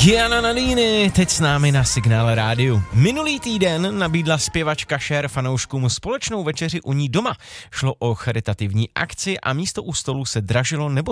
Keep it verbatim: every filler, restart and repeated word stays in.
Kiana Nannini, teď s námi na Signál rádiu. Minulý týden nabídla zpěvačka Cher fanouškům společnou večeři u ní doma. Šlo o charitativní akci a místo u stolu se dražilo nebo